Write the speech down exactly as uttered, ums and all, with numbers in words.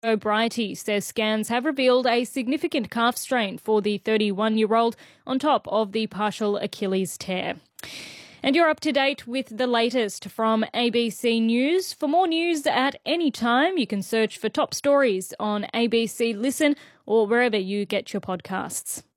O'Briety says scans have revealed a significant calf strain for the thirty-one-year-old on top of the partial Achilles tear. And you're up to date with the latest from A B C News. For more news at any time, you can search for Top Stories on A B C Listen or wherever you get your podcasts.